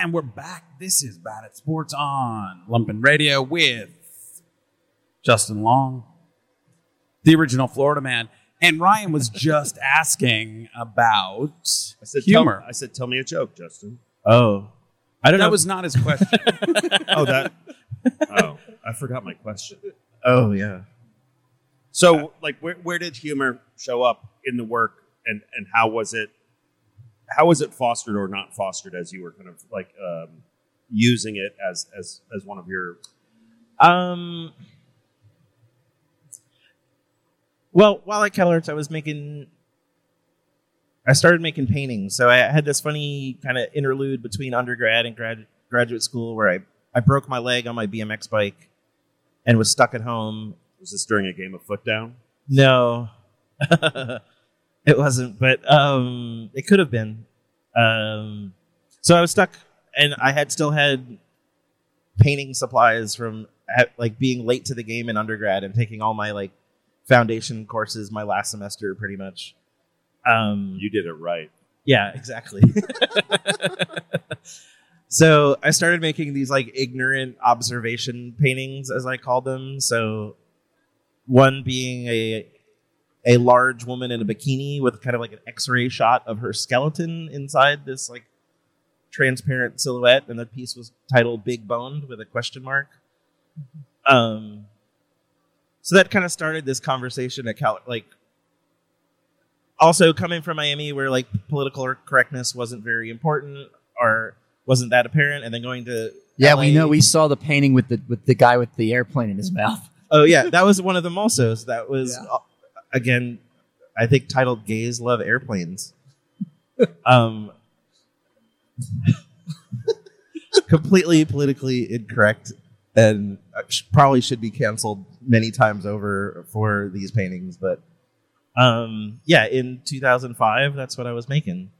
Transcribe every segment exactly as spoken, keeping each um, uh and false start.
And we're back. This is Bad at Sports on Lumpin' Radio with Justin Long, the original Florida man. And Ryan was just asking about I said, humor. Tell, I said, tell me a joke, Justin. Oh. I don't that know. was not his question. oh, that. Oh, I forgot my question. Oh, yeah. So, like, where, where did humor show up in the work, and, and how was it? How was it fostered or not fostered as you were kind of like um, using it as as as one of your? Um. Well, while at CalArts, I was making. I started making paintings, so I had this funny kind of interlude between undergrad and grad, graduate school where I, I broke my leg on my B M X bike and was stuck at home. Was this during a game of foot down? No, it wasn't, but um, it could have been. Um, so I was stuck, and I had still had painting supplies from like being late to the game in undergrad and taking all my like foundation courses my last semester, pretty much. Um, You did it right. Yeah, exactly. So I started making these like ignorant observation paintings, as I called them. So one being a a large woman in a bikini with kind of like an X-ray shot of her skeleton inside this like transparent silhouette, and the piece was titled "Big Boned" with a question mark. Um, so that kind of started this conversation at Cal, like. Also, coming from Miami, where like political correctness wasn't very important or wasn't that apparent, and then going to yeah, L A. we know we saw the painting with the with the guy with the airplane in his mouth. Oh yeah, that was one of them also. So that was Yeah. uh, again, I think titled "Gays Love Airplanes." um, completely politically incorrect, and probably should be canceled many times over for these paintings, but. Um, yeah, in two thousand five, that's what I was making.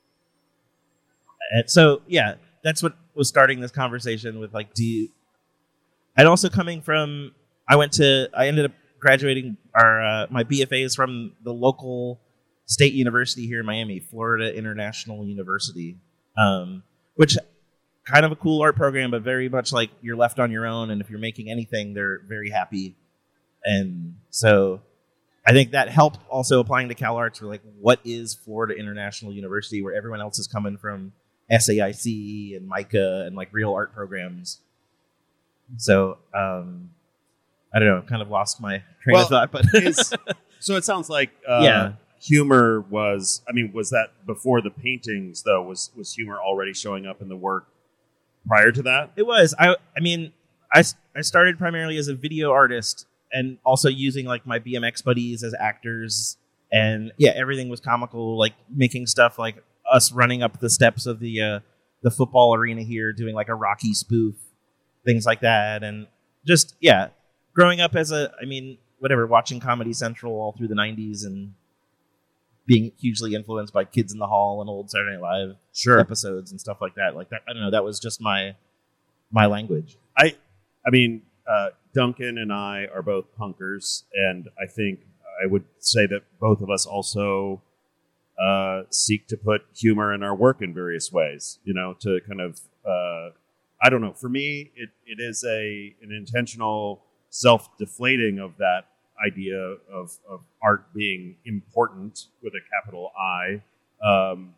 And so, yeah, that's what was starting this conversation with, like, do you... And also coming from... I went to... I ended up graduating our uh, my B F As from the local state university here in Miami, Florida International University, um, which kind of a cool art program, but very much like you're left on your own, and if you're making anything, they're very happy. And so... I think that helped also applying to CalArts for like, what is Florida International University, where everyone else is coming from S A I C and MICA and like real art programs. So um, I don't know, kind of lost my train Well, of thought, but is, so it sounds like uh, Yeah. humor was. I mean, was that before the paintings though? Was was humor already showing up in the work prior to that? it was. I I mean, I I started primarily as a video artist. And also using like my B M X buddies as actors, and yeah, everything was comical. Like making stuff like us running up the steps of the uh, the football arena here, doing like a Rocky spoof, things like that, and just yeah, growing up as a, I mean, whatever, watching Comedy Central all through the nineties and being hugely influenced by Kids in the Hall and old Saturday Night Live Sure. episodes and stuff like that. Like that, I don't know. That was just my my language. I, I mean, uh, Duncan and I are both punkers, and I think I would say that both of us also uh, seek to put humor in our work in various ways. You know, to kind of, uh, I don't know. For me, it, it is a an intentional self-deflating of that idea of, of art being important with a capital I. Um,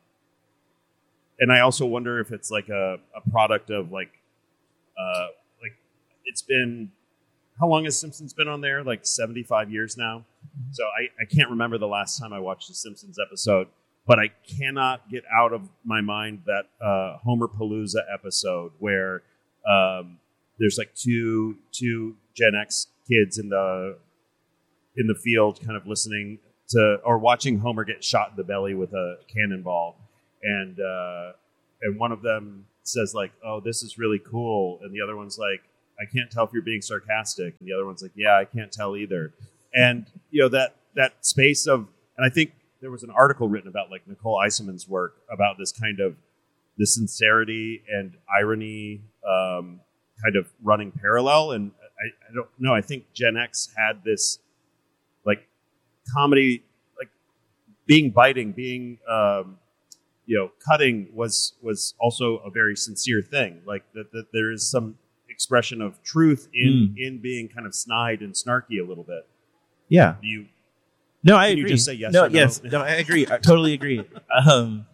and I also wonder if it's like a, a product of like, uh, like it's been, how long has Simpsons been on there? Like seventy-five years now. So I, I can't remember the last time I watched a Simpsons episode, but I cannot get out of my mind that uh, Homer Palooza episode where um, there's like two two Gen X kids in the in the field kind of listening to or watching Homer get shot in the belly with a cannonball. And uh, and one of them says like, "Oh, this is really cool," and the other one's like, "I can't tell if you're being sarcastic," and the other one's like, "Yeah, I can't tell either." And you know that that space of, and I think there was an article written about like Nicole Eiselman's work about this kind of the sincerity and irony um, kind of running parallel. And I, I don't know. I think Gen X had this like comedy, like being biting, being um, you know, cutting was was also a very sincere thing. Like that, that there is some expression of truth in in being kind of snide and snarky a little bit. Yeah. Do you No, I Can you agree. just say yes No, or no? yes. No, I agree. I totally agree. Um,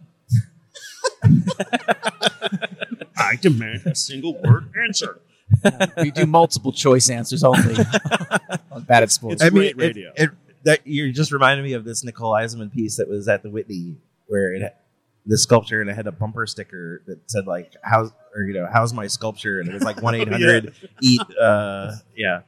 I demand a single word answer. We do multiple choice answers only on Bad at Sports. It's great it- radio. It, that you just reminded me of this Nicole Eisenman piece that was at the Whitney, where it had the sculpture and it had a bumper sticker that said like "How's or you know how's my sculpture?" and it was like one eight hundred eat. Uh, yeah.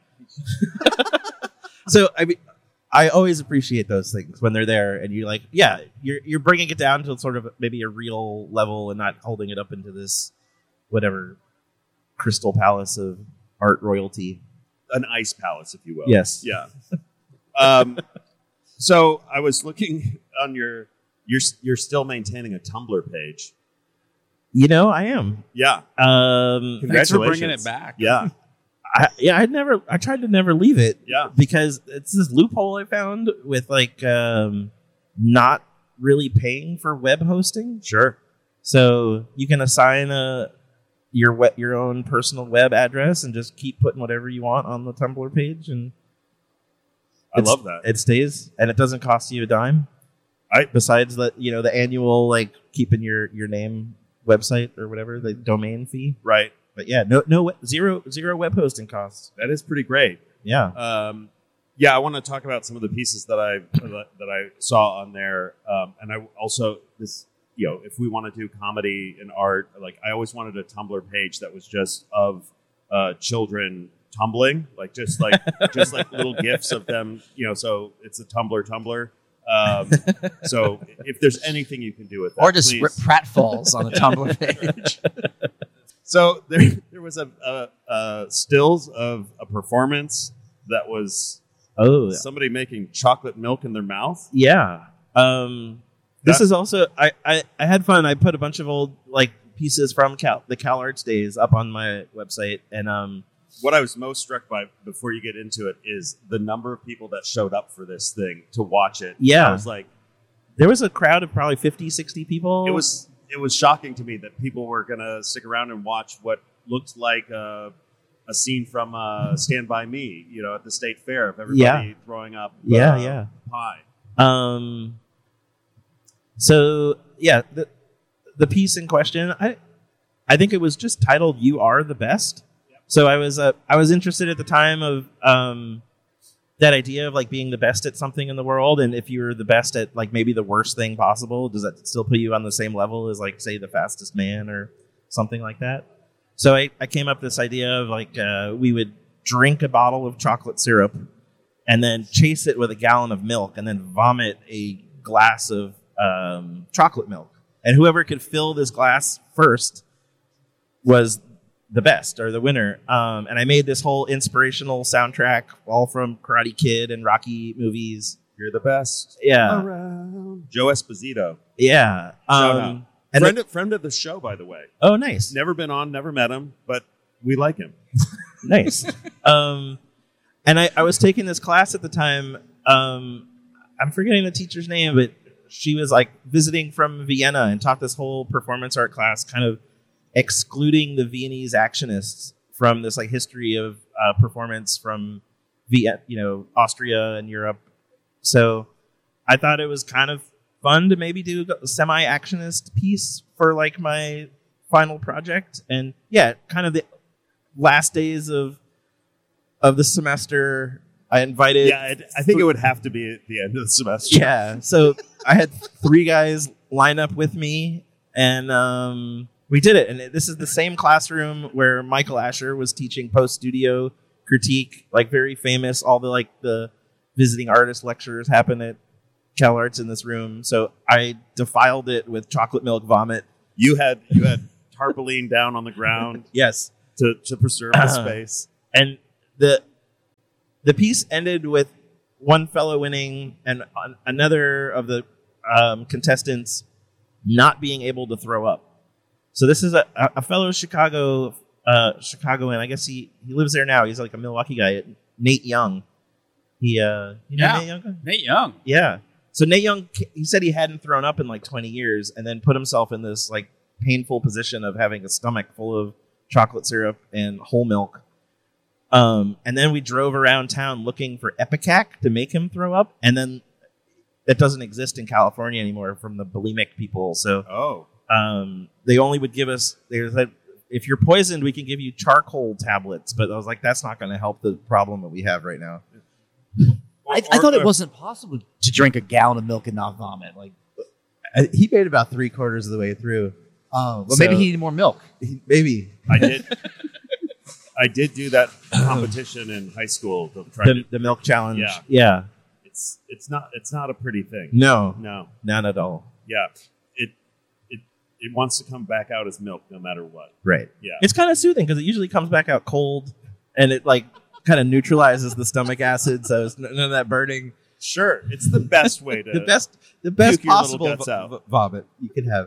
So I mean, I always appreciate those things when they're there, and you're like, yeah, you're you're bringing it down to sort of maybe a real level and not holding it up into this whatever crystal palace of art royalty. An ice palace, if you will. Yes. Yeah. Um, so I was looking on your. You're you're still maintaining a Tumblr page. You know, I am. Yeah. Um, Thanks for bringing Congratulations. it back. Yeah. I, yeah, I never. I tried to never leave it. Yeah. because it's this loophole I found with like um, not really paying for web hosting. Sure. So you can assign a your we- your own personal web address and just keep putting whatever you want on the Tumblr page, and I it's- love that. it stays, and it doesn't cost you a dime. I- besides the you know the annual like keeping your your name website or whatever the domain fee. Right. But yeah, no no we- zero zero web hosting costs. That is pretty great. Yeah. Um, yeah, I want to talk about some of the pieces that I that I saw on there, um, and I also this you know if we want to do comedy and art, like I always wanted a Tumblr page that was just of uh, children tumbling, like just like just like little gifs of them, you know. So it's a Tumblr Tumblr. Um, so if there's anything you can do with that, or just please. rip pratfalls on the Tumblr page. So there, there was a, a, a stills of a performance that was Oh somebody making chocolate milk in their mouth. yeah. Um, this That- is also I, I I had fun. I put a bunch of old like pieces from Cal, the Cal Arts days up on my website, and um, What I was most struck by before you get into it is the number of people that showed up for this thing to watch it. Yeah. I was like, there was a crowd of probably fifty, sixty people. it was it was shocking to me that people were gonna stick around and watch what looked like a, a scene from uh, Stand By Me, you know, at the state fair of everybody Yeah. throwing up Yeah, uh, yeah. pie. Um. So yeah, the the piece in question, I I think it was just titled "You Are the Best." So I was uh, I was interested at the time of um that idea of like being the best at something in the world, and if you're the best at like maybe the worst thing possible, does that still put you on the same level as like say the fastest man or something like that? So I, I came up with this idea of like uh, we would drink a bottle of chocolate syrup and then chase it with a gallon of milk and then vomit a glass of um, chocolate milk. And whoever could fill this glass first was the best or the winner. Um, and I made this whole inspirational soundtrack all from Karate Kid and Rocky movies. You're the best Yeah. around. Joe Esposito, Yeah. Shout Um, out. and friend, the- of, friend of the show, by the way. oh, nice. Never been on, never met him, but we like him. Nice. um, and I, I was taking this class at the time. Um, I'm forgetting the teacher's name, but she was like visiting from Vienna and taught this whole performance art class, kind of excluding the Viennese actionists from this like history of uh, performance from Vienna, you know, Austria and Europe. So I thought it was kind of fun to maybe do a semi-actionist piece for like my final project. And yeah, kind of the last days of of the semester, I invited. Yeah, it, I think it would have to be at the end of the semester. Yeah. So I had three guys line up with me, and um, we did it. And it, this is the same classroom where Michael Asher was teaching post studio critique, like very famous. All the like the visiting artist lectures happen at Cal Arts in this room. So I defiled it with chocolate milk vomit. You had you had tarpaulin down on the ground Yes. to, to preserve the Uh-huh. space. And the the piece ended with one fellow winning and an- another of the um, contestants not being able to throw up. So this is a, a fellow Chicago uh, Chicagoan. I guess he, he lives there now. He's like a Milwaukee guy. Nate Young. He uh, you know Yeah. Nate Young? Nate Young. Yeah. So Nate Young, he said he hadn't thrown up in like twenty years, and then put himself in this like painful position of having a stomach full of chocolate syrup and whole milk. Um, and then we drove around town looking for Epicac to make him throw up, and then it doesn't exist in California anymore from the bulimic people. So Oh. um, they only would give us. They said, if you're poisoned, we can give you charcoal tablets. But I was like, that's not going to help the problem that we have right now. I, I thought it wasn't possible to drink a gallon of milk and not vomit. Like, I, he made about three quarters of the way through. oh, well, So- maybe he needed more milk. He, maybe. I did. I did do that competition in high school. To try The, to, the milk challenge. Yeah. Yeah. it's it's not it's not a pretty thing. No, No. not at all. Yeah. It it it wants to come back out as milk no matter what. Right. Yeah. It's kind of soothing because it usually comes back out cold, and it like kind of neutralizes the stomach acid, so it's none of that burning. Sure. It's the best way to The best, the best puke your little possible guts out. v- Vomit. You could have.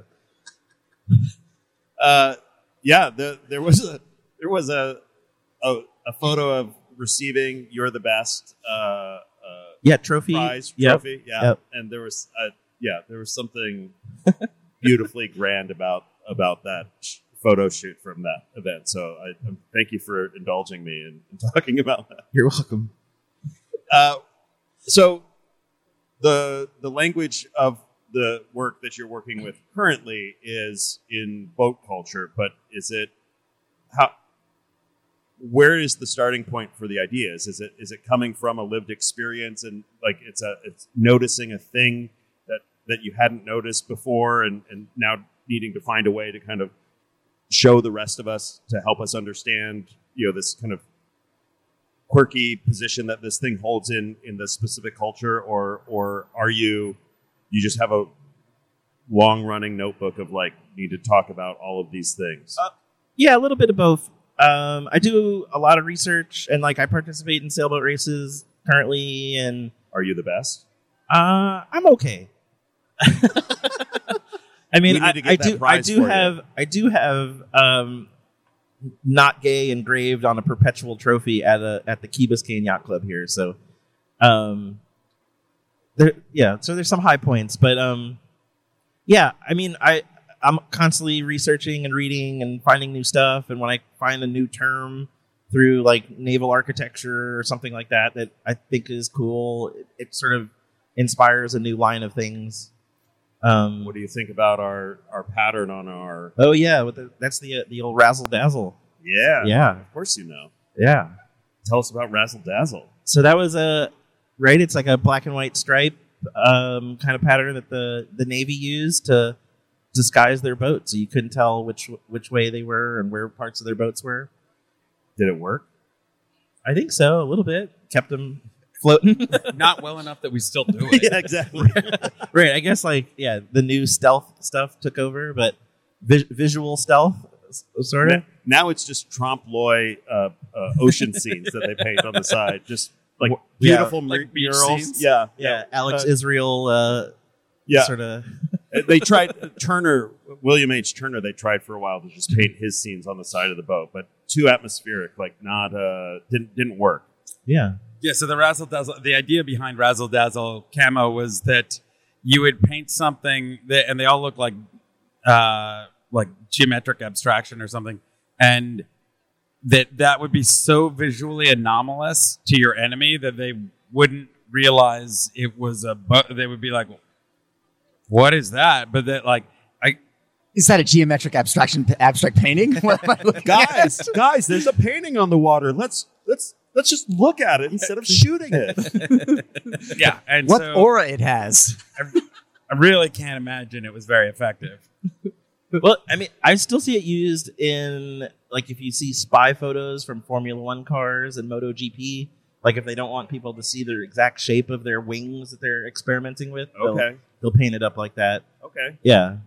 Uh, yeah, the, there was a there was a, a a photo of receiving "You're the Best" uh, uh, yeah trophy. prize Yep. trophy. Yeah, Yep. and there was uh, yeah there was something beautifully grand about about that sh- photo shoot from that event. So I um, thank you for indulging me in, in talking about that. You're welcome. Uh, so the the language of the work that you're working with currently is in boat culture, but is it how? Where is the starting point for the ideas? Is it is it coming from a lived experience and like it's a it's noticing a thing that that you hadn't noticed before and and now needing to find a way to kind of show the rest of us to help us understand, you know, this kind of quirky position that this thing holds in in the specific culture, or or are you you just have a long running notebook of like need to talk about all of these things? Uh, Yeah, a little bit of both. Um, I do a lot of research, and like I participate in sailboat races currently, and Are you the best? uh, I'm okay. I mean, We need I, to get I that do. I prize do for you. have. I do have. Um, not gay engraved on a perpetual trophy at a at the Key Biscayne Yacht Club here. So, um, there. Yeah. So there's some high points, but um, yeah. I mean, I. I'm constantly researching and reading and finding new stuff. And when I find a new term through like naval architecture or something like that that I think is cool, it, it sort of inspires a new line of things. Um, What do you think about our our pattern on our? oh yeah, with the, that's the uh, the old razzle dazzle. Yeah, Yeah, Of course you know. yeah. Tell us about Razzle Dazzle. So that was a right. It's like a black and white stripe um, kind of pattern that the the Navy used to disguise their boat, so you couldn't tell which which way they were and where parts of their boats were. Did it work? I think so, a little bit. Kept them floating. Not well enough that we still do it. Yeah, exactly. Right. I guess like yeah, the new stealth stuff took over, but vi- visual stealth sort of. Now it's just trompe l'oeil uh, uh, ocean scenes that they paint on the side, just like Yeah, beautiful like mur- beach murals. scenes? Yeah, Yeah, Alex Uh, Israel. Uh, yeah. Sort of. They tried Turner, William H. Turner. They tried for a while to just paint his scenes on the side of the boat, but too atmospheric, like not uh, didn't didn't work. Yeah. Yeah, so the Razzle Dazzle, the idea behind Razzle Dazzle camo was that you would paint something that, and they all look like uh, like geometric abstraction or something, and that that would be so visually anomalous to your enemy that they wouldn't realize it was a. Bu- they would be like, "What is that?" But that like I. Is that a geometric abstraction, abstract painting? What am I looking at? Guys, guys, there's a painting on the water. Let's let's let's just look at it instead of shooting it. Yeah, and What so aura it has. I, I really can't imagine it was very effective. Well, I mean, I still see it used in like if you see spy photos from Formula One cars and MotoGP. Like if they don't want people to see the exact shape of their wings that they're experimenting with, they'll, Okay, they'll paint it up like that. okay, Yeah.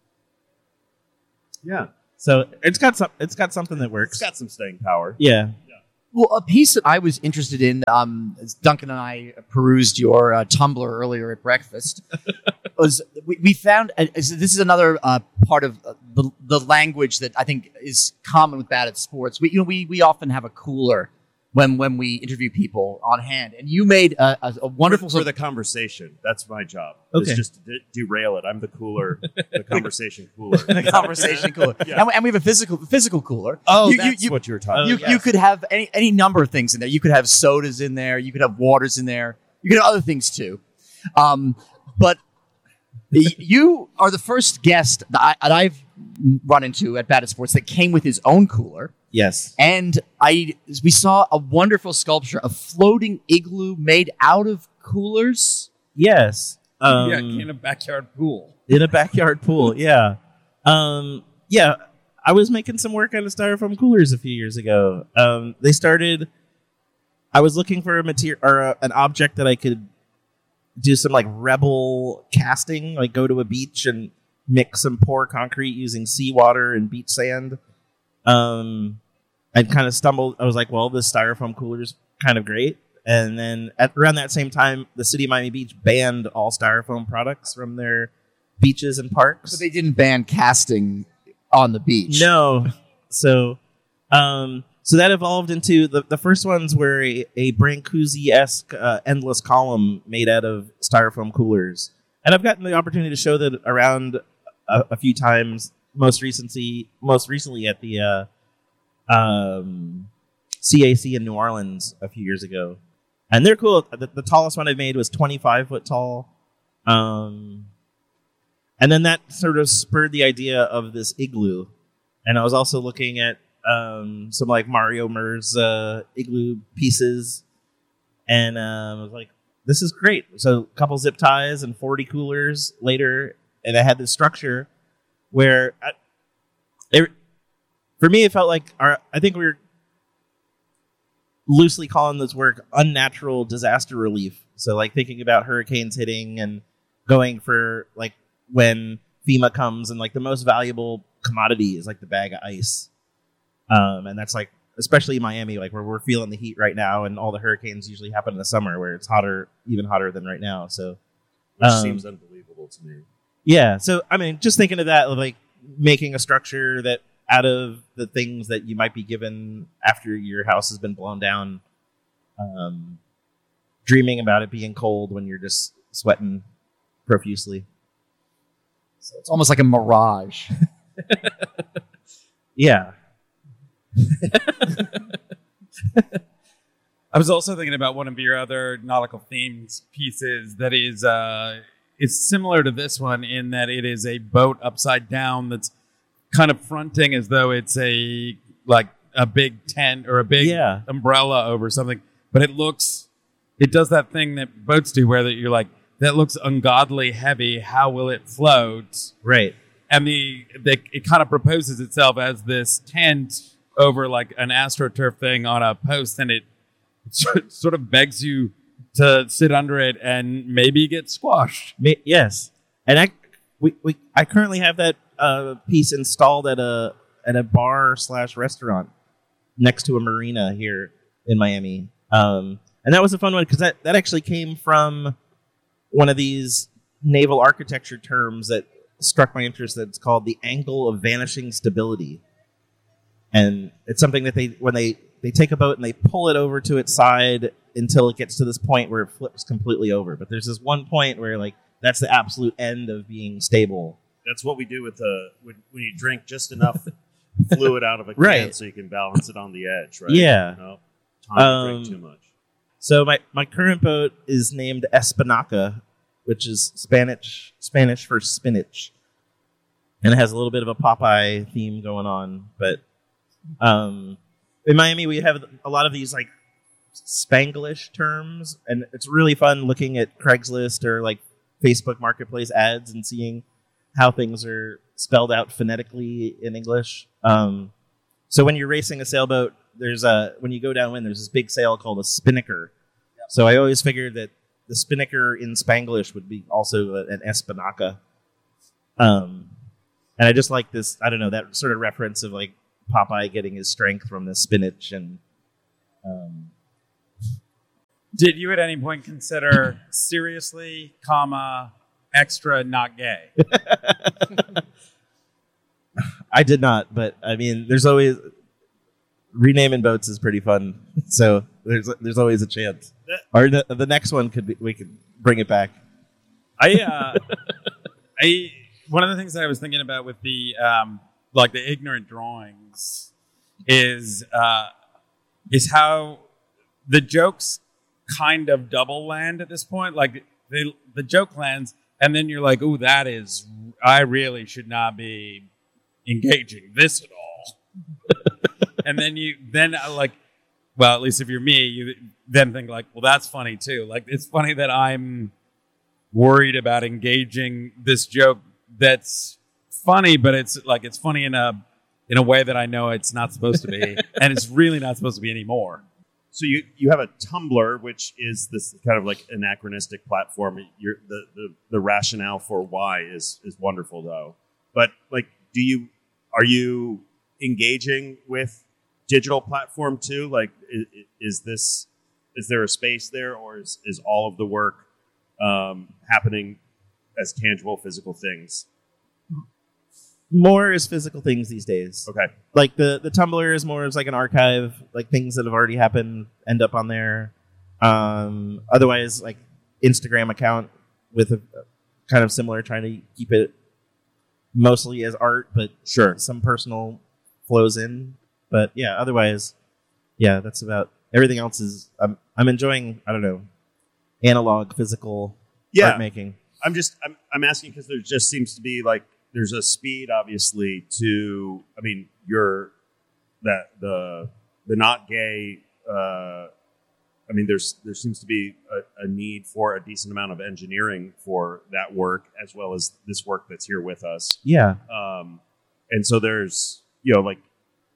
yeah. So it's got some. It's got something that It's works. got some staying power. Yeah. Well, a piece that I was interested in, um, as Duncan and I perused your uh, Tumblr earlier at breakfast, was we, we found uh, this is another uh, part of uh, the, the language that I think is common with bad at sports. We, you know, we we often have a cooler when when we interview people on hand, and you made a, a, a wonderful for, for the conversation. That's my job. Okay. It's just to de- derail it. I'm the cooler, the conversation cooler. the conversation cooler, Yeah. and, we- and we have a physical physical cooler. Oh, you, that's you, you, what you were talking Oh, you, about. you could have any any number of things in there. You could have sodas in there. You could have waters in there. You could have other things too. Um, but y- you are the first guest that, I, that I've run into at Bad at Sports that came with his own cooler. Yes. And I we saw a wonderful sculpture, a floating igloo made out of coolers. Yes. Um, yeah, in a backyard pool. in a backyard pool. Yeah. Um, yeah. I was making some work out of styrofoam coolers a few years ago. Um, they started. I was looking for a material or a, an object that I could do some like rebel casting, like go to a beach and mix some pour concrete using seawater and beach sand. Um, I kind of stumbled. I was like, well, this styrofoam cooler is kind of great. And then at around that same time, the city of Miami Beach banned all styrofoam products from their beaches and parks. So they didn't ban casting on the beach. No. So, um, so that evolved into the, the first ones were a, a Brancusi-esque uh, endless column made out of styrofoam coolers. And I've gotten the opportunity to show that around a, a few times, most recently, most recently at the uh, um, C A C in New Orleans a few years ago. And they're cool. The, the tallest one I made was twenty-five foot tall. Um, and then that sort of spurred the idea of this igloo. And I was also looking at um, some like Mario Mers uh, igloo pieces. And um, I was like, this is great. So a couple zip ties and forty coolers later. And I had this structure where, I, it, for me, it felt like our, I think we were loosely calling this work unnatural disaster relief. So like thinking about hurricanes hitting and going for like when FEMA comes and like the most valuable commodity is like the bag of ice. Um, and that's like, especially in Miami, like where we're feeling the heat right now, and all the hurricanes usually happen in the summer where it's hotter, even hotter than right now. So, Which um, seems unbelievable to me. yeah. So, I mean, just thinking of that, like making a structure that out of the things that you might be given after your house has been blown down, um, dreaming about it being cold when you're just sweating profusely. So it's almost like a mirage. Yeah. I was also thinking about one of your other nautical themed pieces that is uh, is similar to this one in that it is a boat upside down that's kind of fronting as though it's a like a big tent or a big Yeah. umbrella over something, but it looks it does that thing that boats do where that you're like, that looks ungodly heavy. How will it float? Right. And the, the it kind of proposes itself as this tent over like an astroturf thing on a post, and it sort of begs you to sit under it and maybe get squashed. Ma- yes. And I we, we I currently have that uh, piece installed at a at a bar slash restaurant next to a marina here in Miami. Um, and that was a fun one because that, that actually came from one of these naval architecture terms that struck my interest. That's called the angle of vanishing stability. And it's something that they, when they, they take a boat and they pull it over to its side until it gets to this point where it flips completely over. But there's this one point where like, that's the absolute end of being stable. That's what we do with the when, when you drink just enough fluid out of a can Right. so you can balance it on the edge, right? Yeah. No, time to Um, drink too much. So my, my current boat is named Espinaca, which is Spanish Spanish for spinach, and it has a little bit of a Popeye theme going on. But um, in Miami, we have a lot of these like Spanglish terms, and it's really fun looking at Craigslist or like Facebook Marketplace ads and seeing how things are spelled out phonetically in English. Um, so when you're racing a sailboat, there's a when you go downwind, there's this big sail called a spinnaker. So I always figured that the spinnaker in Spanglish would be also an espinaca. Um, and I just like this, I don't know, that sort of reference of like Popeye getting his strength from the spinach. And um, Did you at any point consider seriously, comma, extra, not gay? I did not, but I mean, there's always renaming boats is pretty fun. So There's there's always a chance. Or the, the next one could be we could bring it back. I, uh, I, one of the things that I was thinking about with the, um, like the ignorant drawings is, uh, is how the jokes kind of double land at this point. Like they, the joke lands, and then you're like, "Ooh, that is, I really should not be engaging this at all." And then you, then uh, like, well, at least if you're me, you then think like, "Well, that's funny too." Like it's funny that I'm worried about engaging this joke that's funny, but it's like it's funny in a in a way that I know it's not supposed to be, and it's really not supposed to be anymore. So you, you have a Tumblr, which is this kind of like anachronistic platform. You're, the, the the rationale for why is is wonderful though. But like, do you are you engaging with digital platform too? Like, is, is this is there a space there, or is is all of the work um, happening as tangible physical things? More is physical things these days. Okay. Like the, the Tumblr is more as like an archive, like things that have already happened end up on there. Um, otherwise, like Instagram account with a, a kind of similar, trying to keep it mostly as art, but Sure. some personal flows in. But yeah, otherwise, yeah, that's about everything else. Is I'm I'm enjoying I don't know analog physical Yeah. art making. I'm just I'm I'm asking because there just seems to be like there's a speed obviously to I mean you're that the the not gay uh, I mean there's there seems to be a, a need for a decent amount of engineering for that work as well as this work that's here with us. Yeah, Um, and so there's you know like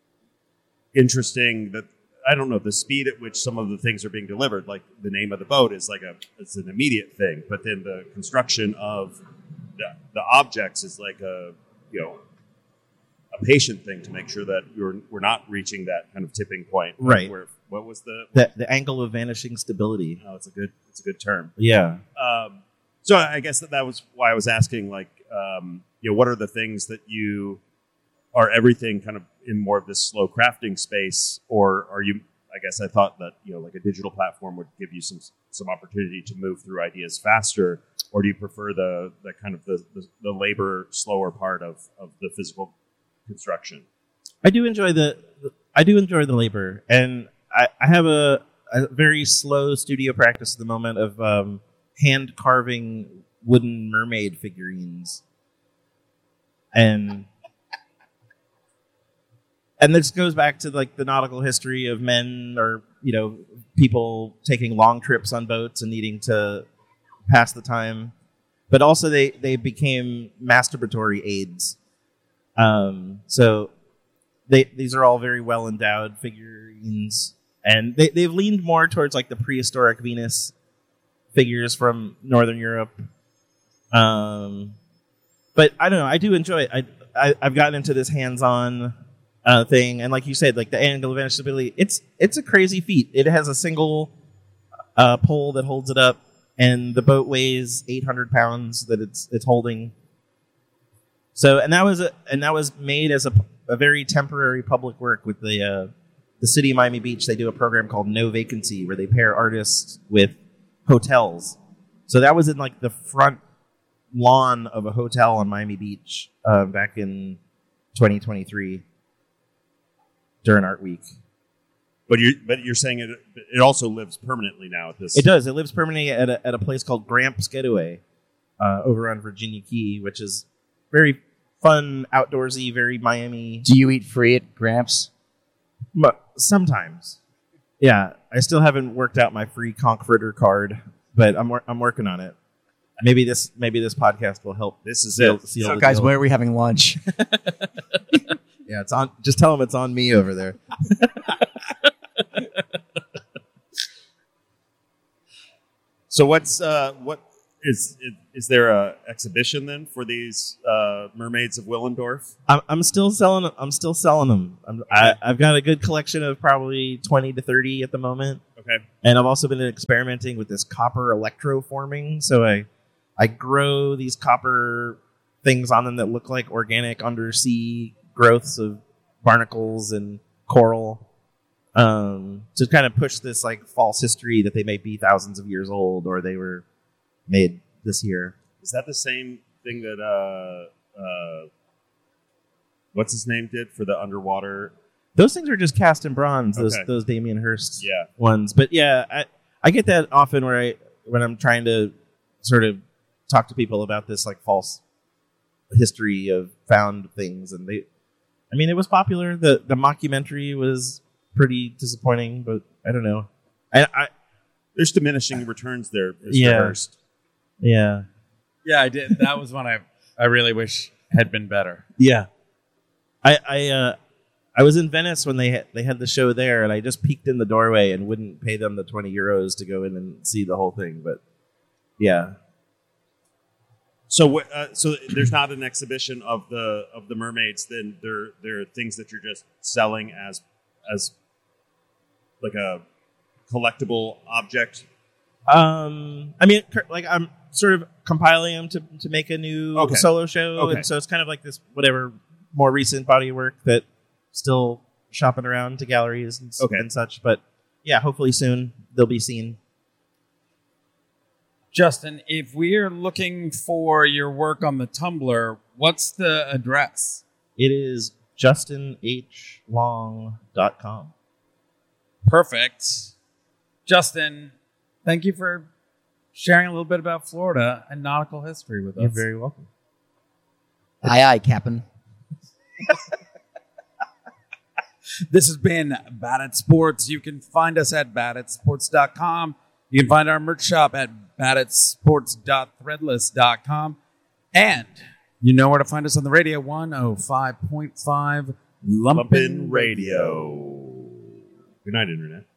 interesting that I don't know the speed at which some of the things are being delivered. Like the name of the boat is like a it's an immediate thing, but then the construction of the, the objects is like a you know a patient thing to make sure that you're we're not reaching that kind of tipping point. Right. Where what was the the the angle of vanishing stability. oh it's a good it's a good term. Yeah. Um, so I guess that that was why I was asking like um, you know what are the things that you are everything kind of in more of this slow crafting space, or are you? I guess I thought that you know, like a digital platform would give you some some opportunity to move through ideas faster, or do you prefer the the kind of the the, the labor slower part of, of the physical construction? I do enjoy the, the I do enjoy the labor, and I, I have a, a very slow studio practice at the moment of um, hand carving wooden mermaid figurines, and. And this goes back to like the nautical history of men or, you know, people taking long trips on boats and needing to pass the time. But also they, they became masturbatory aids. Um, so they these are all very well endowed figurines. And they, they've leaned more towards like the prehistoric Venus figures from Northern Europe. Um, but I don't know. I do enjoy it. I, I, I've gotten into this hands-on Uh, thing, and like you said, like the angle of vanishability, it's it's a crazy feat. It has a single uh, pole that holds it up, and the boat weighs eight hundred pounds that it's it's holding. So, and that was a and that was made as a, a very temporary public work with the uh, the city of Miami Beach. They do a program called No Vacancy, where they pair artists with hotels. So that was in like the front lawn of a hotel on Miami Beach uh, back in twenty twenty-three. During Art Week. But you're but you're saying it it also lives permanently now at this. It does. It lives permanently at a, at a place called Gramps Getaway uh, over on Virginia Key, which is very fun, outdoorsy, very Miami. Do you eat free at Gramps? But sometimes, yeah. I still haven't worked out my free Conqueror card, but I'm wor- I'm working on it. Maybe this maybe this podcast will help. This is seal, it. seal So, the guys, deal. where are we having lunch? Yeah, it's on. Just tell them it's on me over there. So what's uh, what is is, is there a exhibition then for these uh, mermaids of Willendorf? I'm, I'm still selling. I'm still selling them. I'm, I, I've got a good collection of probably twenty to thirty at the moment. Okay. And I've also been experimenting with this copper electroforming. So I I grow these copper things on them that look like organic undersea growths of barnacles and coral. um, to kind of push this like false history that they may be thousands of years old or they were made this year. Is that the same thing that uh, uh, what's his name did for the underwater? Those things are just cast in bronze. Those Okay. those Damien Hirst Yeah. ones. But yeah, I I get that often where I when I'm trying to sort of talk to people about this like false history of found things, and they, I mean, it was popular. the The mockumentary was pretty disappointing, but I don't know. I, I There's diminishing returns there, Mister Yeah. Hurst. yeah Yeah, I did. That was one I I really wish had been better. yeah. I I uh, I was in Venice when they had, they had the show there, and I just peeked in the doorway and wouldn't pay them the twenty euros to go in and see the whole thing. But yeah, So, wh- uh, so there's not an exhibition of the of the mermaids. Then there there are things that you're just selling as as like a collectible object. Um, I mean, cur- like I'm sort of compiling them to to make a new Okay. solo show, Okay. and so it's kind of like this whatever more recent body of work that still shopping around to galleries and, s- Okay. and such. But yeah, hopefully soon they'll be seen. Justin, if we're looking for your work on the Tumblr, what's the address? It is justin h long dot com. Perfect. Justin, thank you for sharing a little bit about Florida and nautical history with us. You're very welcome. Aye, aye, Captain. This has been Bad at Sports. You can find us at bad at sports dot com. You can find our merch shop at bad at sports dot threadless dot com. And you know where to find us on the radio, one oh five point five Lumpin' Lumpin' Radio. Good night, Internet.